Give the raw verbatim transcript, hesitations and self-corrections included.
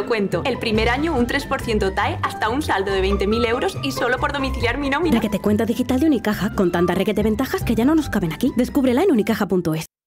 lo cuento. El primer año un tres por ciento T A E hasta un saldo de veinte mil euros y solo por domiciliar mi nómina. Requete cuenta digital de Unicaja con tantas requete ventajas que ya no nos caben aquí. Descúbrela en unicaja punto es.